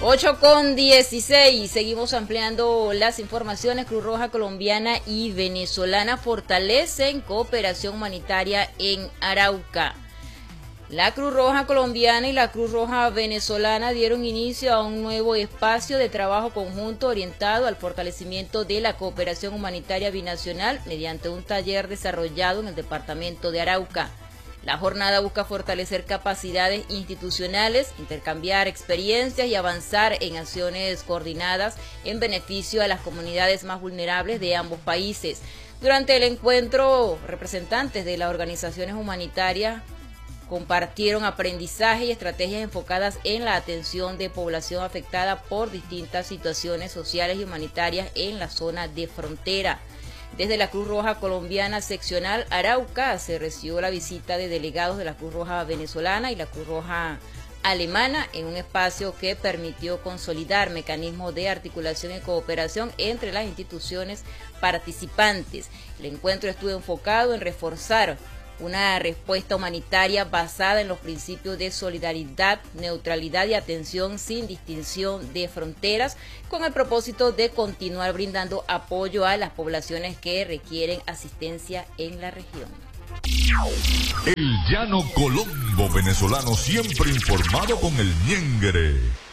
8:16, seguimos ampliando las informaciones. Cruz Roja colombiana y venezolana fortalecen cooperación humanitaria en Arauca. La Cruz Roja colombiana y la Cruz Roja venezolana dieron inicio a un nuevo espacio de trabajo conjunto orientado al fortalecimiento de la cooperación humanitaria binacional mediante un taller desarrollado en el departamento de Arauca. La jornada busca fortalecer capacidades institucionales, intercambiar experiencias y avanzar en acciones coordinadas en beneficio a las comunidades más vulnerables de ambos países. Durante el encuentro, representantes de las organizaciones humanitarias compartieron aprendizaje y estrategias enfocadas en la atención de población afectada por distintas situaciones sociales y humanitarias en la zona de frontera. Desde la Cruz Roja colombiana seccional Arauca se recibió la visita de delegados de la Cruz Roja venezolana y la Cruz Roja alemana en un espacio que permitió consolidar mecanismos de articulación y cooperación entre las instituciones participantes. El encuentro estuvo enfocado en reforzar una respuesta humanitaria basada en los principios de solidaridad, neutralidad y atención sin distinción de fronteras, con el propósito de continuar brindando apoyo a las poblaciones que requieren asistencia en la región. El Llano Colombo venezolano, siempre informado con el ñengere.